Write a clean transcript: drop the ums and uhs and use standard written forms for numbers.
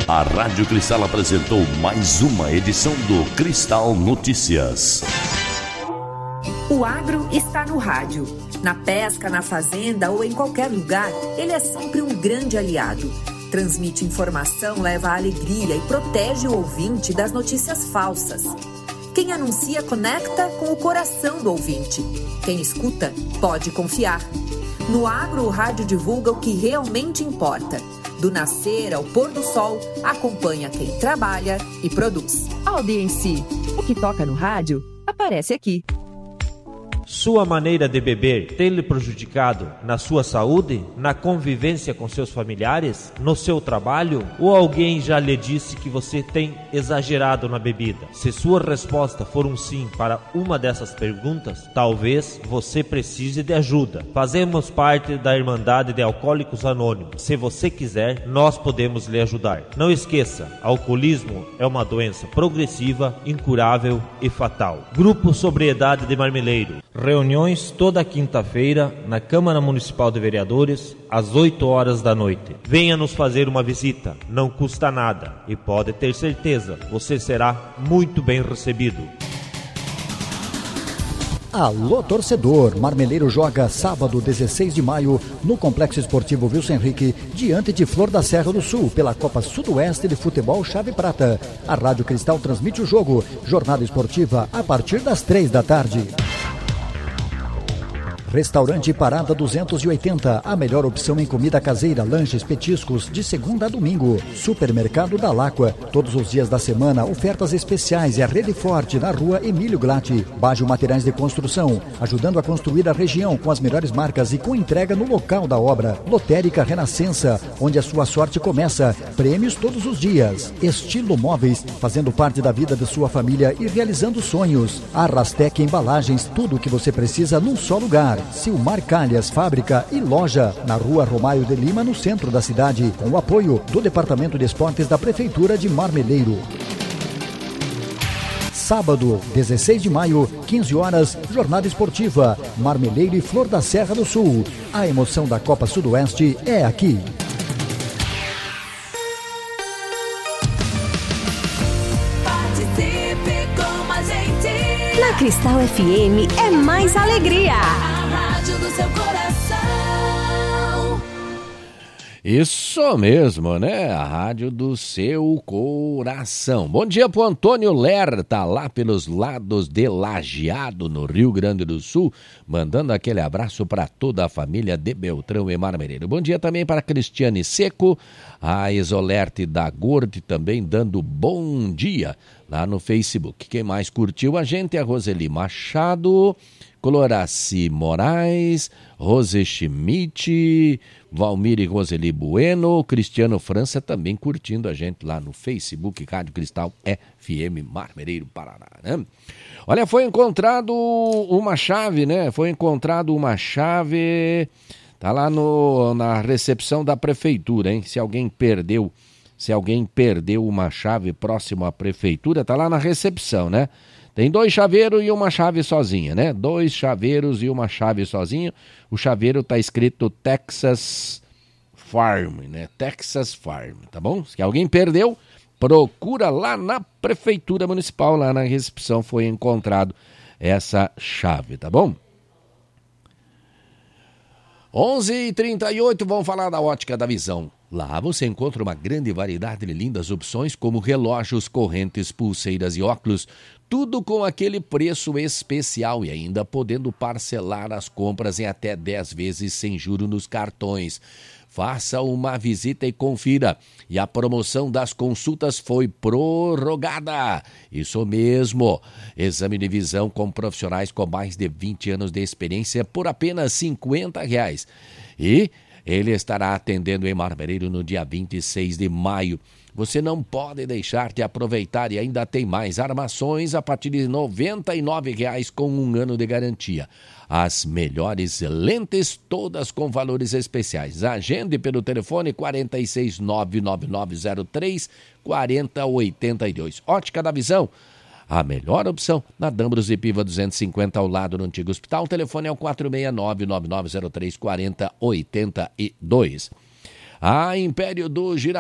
A Rádio Cristal apresentou mais uma edição do Cristal Notícias. O agro está no rádio. Na pesca, na fazenda ou em qualquer lugar, ele é sempre um grande aliado. Transmite informação, leva alegria e protege o ouvinte das notícias falsas. Quem anuncia conecta com o coração do ouvinte. Quem escuta pode confiar. No agro, o rádio divulga o que realmente importa. Do nascer ao pôr do sol, acompanha quem trabalha e produz. Audiência. O que toca no rádio aparece aqui. Sua maneira de beber tem lhe prejudicado na sua saúde, na convivência com seus familiares, no seu trabalho? Ou alguém já lhe disse que você tem exagerado na bebida? Se sua resposta for um sim para uma dessas perguntas, talvez você precise de ajuda. Fazemos parte da Irmandade de Alcoólicos Anônimos. Se você quiser, nós podemos lhe ajudar. Não esqueça, alcoolismo é uma doença progressiva, incurável e fatal. Grupo Sobriedade de Marmeleiro. Reuniões toda quinta-feira na Câmara Municipal de Vereadores, às 8 horas da noite. Venha nos fazer uma visita, não custa nada e pode ter certeza, você será muito bem recebido. Alô, torcedor! Marmeleiro joga sábado, 16 de maio, no Complexo Esportivo Wilson Henrique, diante de Flor da Serra do Sul, pela Copa Sudoeste de Futebol Chave Prata. A Rádio Cristal transmite o jogo. Jornada esportiva a partir das 3 da tarde. Restaurante Parada 280, a melhor opção em comida caseira, lanches, petiscos, de segunda a domingo. Supermercado da Láqua, todos os dias da semana, ofertas especiais e a rede forte na rua Emílio Glatti. Bajo Materiais de Construção, ajudando a construir a região com as melhores marcas e com entrega no local da obra. Lotérica Renascença, onde a sua sorte começa. Prêmios todos os dias. Estilo Móveis, fazendo parte da vida de sua família e realizando sonhos. Arrastec Embalagens, tudo o que você precisa num só lugar. Silmar Calhas, fábrica e loja, na rua Romário de Lima, no centro da cidade, com o apoio do Departamento de Esportes da Prefeitura de Marmeleiro. Sábado, 16 de maio, 15 horas, jornada esportiva, Marmeleiro e Flor da Serra do Sul. A emoção da Copa Sudoeste é aqui. Participe com a gente. Na Cristal FM é mais alegria. Do seu coração. Isso mesmo, né? A rádio do seu coração. Bom dia pro Antônio Lerta, lá pelos lados de Lajeado, no Rio Grande do Sul, mandando aquele abraço para toda a família de Beltrão e Marmeleiro. Bom dia também para Cristiane Seco, a Isolerte da Gorte também dando bom dia lá no Facebook. Quem mais curtiu a gente é a Roseli Machado, Cloraci Moraes, Rose Schmidt, Valmir e Roseli Bueno, Cristiano França também curtindo a gente lá no Facebook, Rádio Cristal FM Marmeleiro, Paraná, né? Olha, foi encontrado uma chave, né? Foi encontrado uma chave, tá lá na recepção da prefeitura, hein? Se alguém perdeu uma chave próximo à prefeitura, tá lá na recepção, né? Tem 2 chaveiros e uma chave sozinha, né? 2 chaveiros e uma chave sozinha. O chaveiro tá escrito Texas Farm, né? Texas Farm, tá bom? Se alguém perdeu, procura lá na Prefeitura Municipal, lá na recepção foi encontrado essa chave, tá bom? 11h38, vamos falar da Ótica da Visão. Lá você encontra uma grande variedade de lindas opções como relógios, correntes, pulseiras e óculos, tudo com aquele preço especial e ainda podendo parcelar as compras em até 10 vezes sem juros nos cartões. Faça uma visita e confira. E a promoção das consultas foi prorrogada. Isso mesmo. Exame de visão com profissionais com mais de 20 anos de experiência por apenas R$50. E ele estará atendendo em Marmeleiro no dia 26 de maio. Você não pode deixar de aproveitar e ainda tem mais armações a partir de R$ 99,00 com 1 ano de garantia. As melhores lentes, todas com valores especiais. Agende pelo telefone 46999034082. Ótica da Visão, a melhor opção na Dambros e Piva 250 ao lado do antigo hospital. O telefone é o 46999034082. A Império do Gira